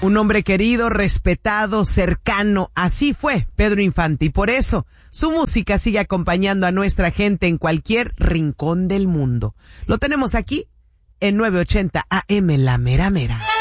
Un hombre querido, respetado, cercano. Así fue Pedro Infante. Y por eso su música sigue acompañando a nuestra gente en cualquier rincón del mundo. Lo tenemos aquí en 980 AM La Mera Mera.